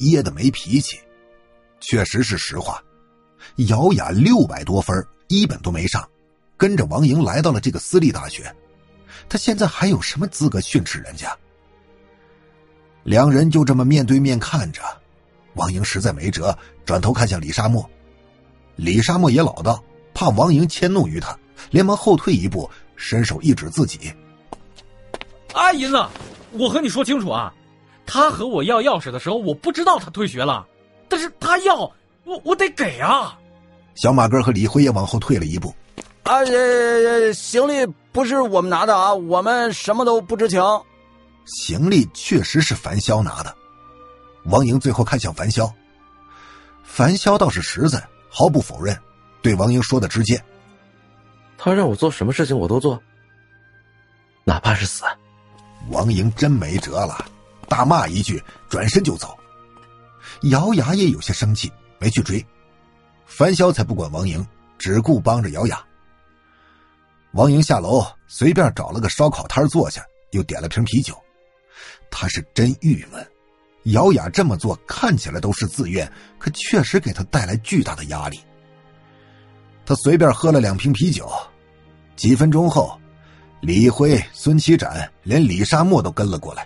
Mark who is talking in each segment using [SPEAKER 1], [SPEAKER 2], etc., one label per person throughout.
[SPEAKER 1] 噎得没脾气。确实是实话，姚雅600多分一本都没上，跟着王莹来到了这个私立大学，他现在还有什么资格训斥人家？两人就这么面对面看着，王莹实在没辙，转头看向李沙漠。李沙漠也老道，怕王莹迁怒于他，连忙后退一步，伸手一指自己。
[SPEAKER 2] 阿银子，我和你说清楚啊，他和我要钥匙的时候，我不知道他退学了，但是他要我得给啊。
[SPEAKER 1] 小马哥和李辉也往后退了一步。
[SPEAKER 3] 行李不是我们拿的啊，我们什么都不知情。
[SPEAKER 1] 行李确实是樊潇拿的。王莹最后看向樊潇，樊潇倒是实在，毫不否认，对王莹说的直接。
[SPEAKER 4] 他让我做什么事情我都做，哪怕是死。
[SPEAKER 1] 王莹真没辙了，大骂一句，转身就走。姚雅也有些生气，没去追。樊潇才不管王莹，只顾帮着姚雅。王莹下楼，随便找了个烧烤摊坐下，又点了瓶啤酒。他是真郁闷，姚雅这么做看起来都是自愿，可确实给他带来巨大的压力。他随便喝了2瓶啤酒，几分钟后，李辉、孙七展连李沙漠都跟了过来。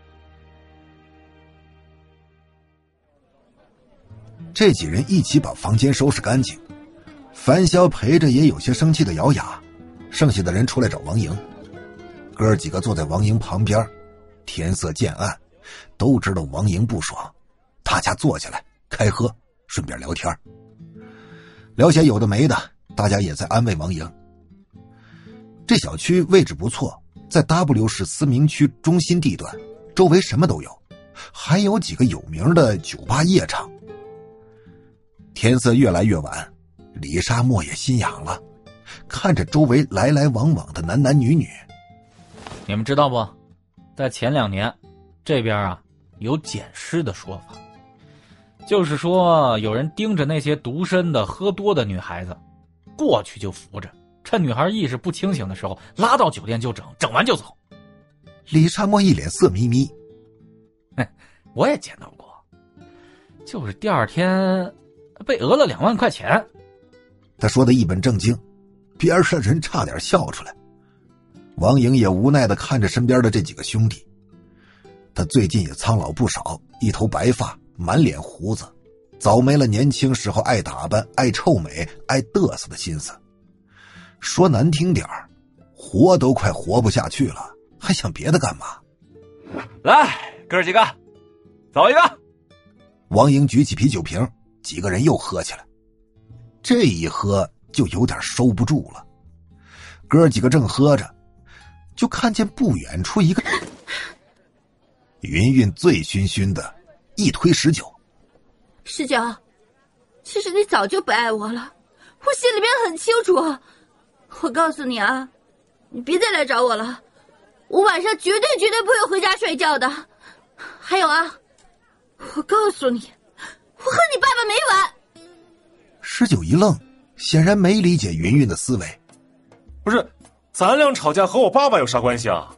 [SPEAKER 1] 这几人一起把房间收拾干净，樊潇陪着也有些生气的姚雅，剩下的人出来找王莹。哥几个坐在王莹旁边，天色渐暗，都知道王莹不爽，大家坐下来开喝，顺便聊天。聊些有的没的，大家也在安慰王莹。这小区位置不错，在 W 市思明区中心地段，周围什么都有，还有几个有名的酒吧夜场。天色越来越晚，李沙漠也心痒了，看着周围来来往往的男男女女。
[SPEAKER 2] 你们知道不，在前2年这边啊有捡尸的说法，就是说有人盯着那些独身的喝多的女孩子，过去就扶着，趁女孩意识不清醒的时候拉到酒店就整，整完就走。
[SPEAKER 1] 李沙漠一脸色眯眯。
[SPEAKER 2] 我也见到过，就是第2天被讹了2万块钱。
[SPEAKER 1] 他说的一本正经，边上人差点笑出来。王莹也无奈地看着身边的这几个兄弟，他最近也苍老不少，一头白发，满脸胡子，早没了年轻时候爱打扮、爱臭美、爱嘚瑟的心思。说难听点儿，活都快活不下去了，还想别的干嘛？
[SPEAKER 5] 来，哥几个，走一个。
[SPEAKER 1] 王莹举起啤酒瓶，几个人又喝起来。这一喝就有点收不住了。哥几个正喝着，就看见不远处一个云云醉醺醺的一推19。
[SPEAKER 6] 19，其实你早就不爱我了，我心里面很清楚。我告诉你啊，你别再来找我了，我晚上绝对不会回家睡觉的。还有啊，我告诉你，我和你爸爸没完。
[SPEAKER 1] 19一愣，显然没理解云云的思维。
[SPEAKER 5] 不是，咱俩吵架和我爸爸有啥关系啊？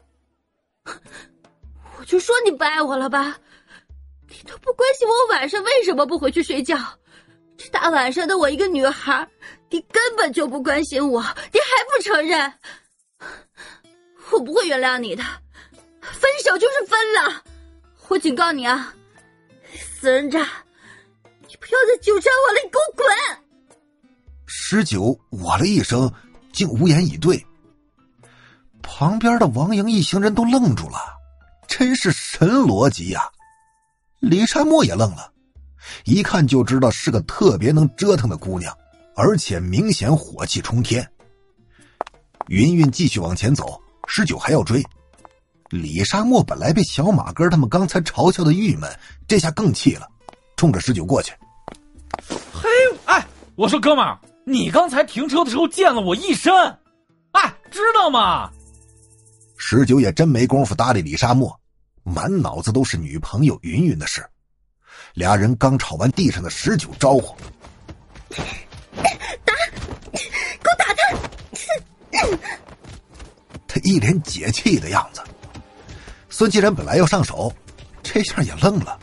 [SPEAKER 6] 我就说你不爱我了吧，你都不关心我晚上为什么不回去睡觉。这大晚上的我一个女孩，你根本就不关心我，你还不承认。我不会原谅你的，分手就是分了。我警告你啊，死人渣，你不要再纠缠我了，你给我滚
[SPEAKER 1] ！19我了一声，竟无言以对。旁边的王莹一行人都愣住了，真是神逻辑呀！李沙漠也愣了，一看就知道是个特别能折腾的姑娘，而且明显火气冲天。云云继续往前走，19还要追。李沙漠本来被小马哥他们刚才嘲笑的郁闷，这下更气了，冲着19过去。
[SPEAKER 2] 嘿，哎，我说哥们儿，你刚才停车的时候溅了我一身，哎，知道吗
[SPEAKER 1] ？19也真没工夫搭理李沙漠，满脑子都是女朋友云云的事。俩人刚吵完地上的19招呼：“
[SPEAKER 6] 打，给我打他！”
[SPEAKER 1] 他一脸解气的样子。孙继然本来要上手，这下也愣了。